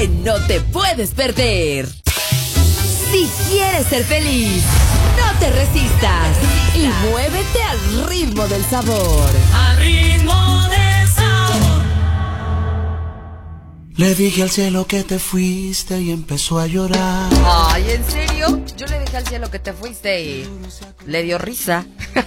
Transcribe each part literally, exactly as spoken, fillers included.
que no te puedes perder. Si quieres ser feliz, no te resistas y muévete al ritmo del sabor. Al ritmo del sabor. Le dije al cielo que te fuiste y empezó a llorar. Ay, ¿en serio? Yo le dije al cielo que te fuiste y le dio risa.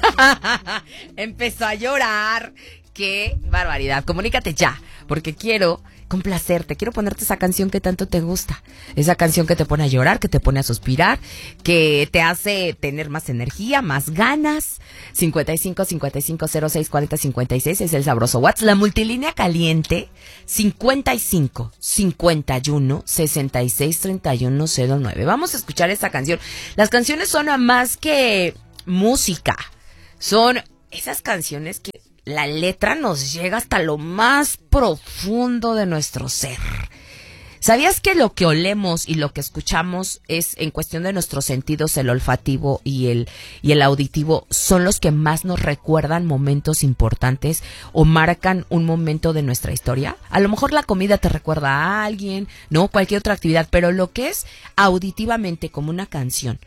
Empezó a llorar. ¡Qué barbaridad! Comunícate ya, porque quiero complacerte, quiero ponerte esa canción que tanto te gusta, esa canción que te pone a llorar, que te pone a suspirar, que te hace tener más energía, más ganas. cincuenta y cinco, cincuenta y cinco, cero seis, cuarenta, cincuenta y seis es el sabroso WhatsApp. La multilínea caliente, cincuenta y cinco, cincuenta y uno, sesenta y seis, treinta y uno, cero nueve. Vamos a escuchar esta canción. Las canciones son más que música, son esas canciones que la letra nos llega hasta lo más profundo de nuestro ser. ¿Sabías que lo que olemos y lo que escuchamos es, en cuestión de nuestros sentidos, el olfativo y el, y el auditivo, son los que más nos recuerdan momentos importantes o marcan un momento de nuestra historia? A lo mejor la comida te recuerda a alguien, no, cualquier otra actividad, pero lo que es auditivamente como una canción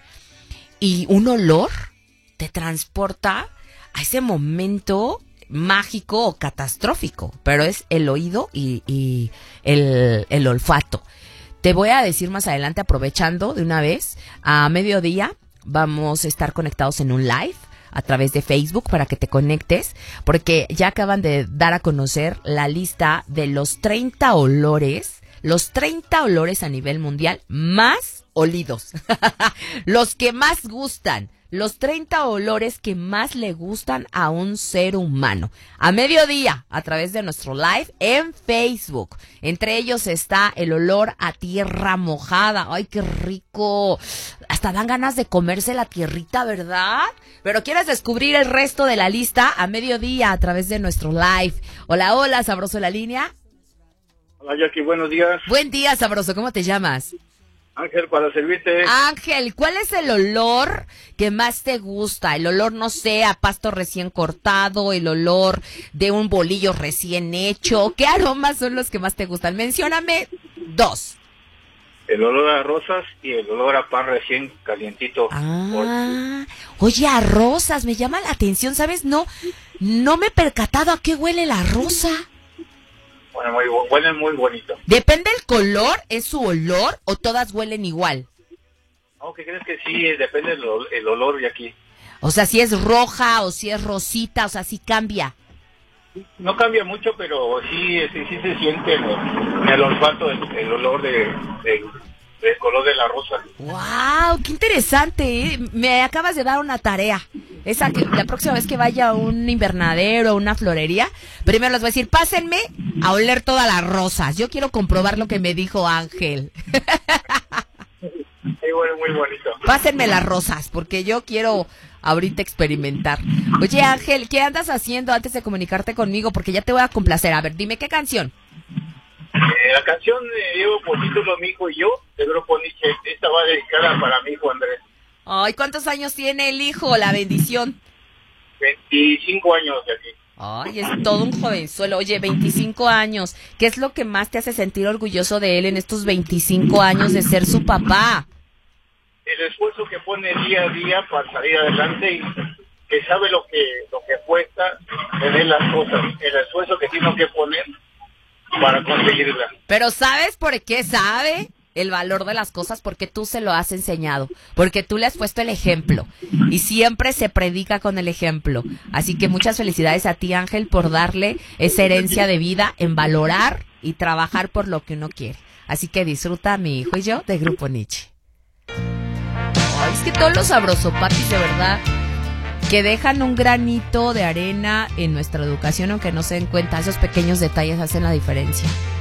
y un olor te transporta a ese momento mágico o catastrófico, pero es el oído y, y el, el olfato. Te voy a decir más adelante, aprovechando de una vez, a mediodía vamos a estar conectados en un live a través de Facebook para que te conectes, porque ya acaban de dar a conocer la lista de los treinta olores, los treinta olores a nivel mundial más olidos, los que más gustan. Los treinta olores que más le gustan a un ser humano. A mediodía, a través de nuestro live en Facebook. Entre ellos está el olor a tierra mojada. ¡Ay, qué rico! Hasta dan ganas de comerse la tierrita, ¿verdad? Pero ¿quieres descubrir el resto de la lista? A mediodía, a través de nuestro live. Hola, hola, sabroso la línea. Hola, Jackie, buenos días. Buen día, sabroso. ¿Cómo te llamas? Ángel, para servirte. Ángel, ¿cuál es el olor que más te gusta? El olor, no sé, a pasto recién cortado, el olor de un bolillo recién hecho. ¿Qué aromas son los que más te gustan? Mencióname dos. El olor a rosas y el olor a pan recién calientito. Ah, oye, a rosas, me llama la atención, ¿sabes? No, no me he percatado a qué huele la rosa. Bueno, muy, huelen muy bonito. ¿Depende el color, es su olor o todas huelen igual? No, ¿qué crees que sí? Depende el, el olor de aquí. O sea, si es roja o si es rosita, o sea, sí cambia. No cambia mucho, pero sí, sí, sí se siente en el, en el olfato el, el olor de, de, del color de la rosa. ¡Wow! ¡Qué interesante! ¿eh? Me acabas de dar una tarea. Esa que la próxima vez que vaya a un invernadero o una florería, primero les voy a decir, pásenme a oler todas las rosas. Yo quiero comprobar lo que me dijo Ángel. Sí, bueno, muy bonito. Pásenme las rosas, porque yo quiero ahorita experimentar. Oye, Ángel, ¿qué andas haciendo antes de comunicarte conmigo? Porque ya te voy a complacer. A ver, dime, ¿qué canción? Eh, la canción eh, llevo por título Mi Hijo y Yo, de Grupo Nietzsche. Esta va dedicada para mi hijo Andrés. Ay, ¿cuántos años tiene el hijo? La bendición. veinticinco años de aquí. Ay, es todo un jovenzuelo. Oye, veinticinco años. ¿Qué es lo que más te hace sentir orgulloso de él en estos veinticinco años de ser su papá? El esfuerzo que pone día a día para salir adelante y que sabe lo que lo que cuesta tener las cosas. El esfuerzo que tiene que poner para conseguirlas. Pero ¿sabes por qué sabe el valor de las cosas? Porque tú se lo has enseñado, porque tú le has puesto el ejemplo y siempre se predica con el ejemplo. Así que muchas felicidades a ti, Ángel, por darle esa herencia de vida en valorar y trabajar por lo que uno quiere. Así que disfruta Mi Hijo y Yo de Grupo Nietzsche. Ay, es que todos los sabrosopapis, de verdad, que dejan un granito de arena en nuestra educación, aunque no se den cuenta, esos pequeños detalles hacen la diferencia.